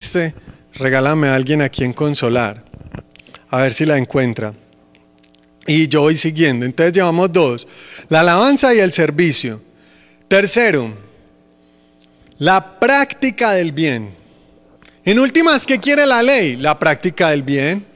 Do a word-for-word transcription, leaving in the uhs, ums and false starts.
perdiste, regálame a alguien a quien consolar. A ver si la encuentra. Y yo voy siguiendo. Entonces llevamos dos. La alabanza y el servicio. Tercero, la práctica del bien. En últimas, ¿qué quiere la ley? La práctica del bien.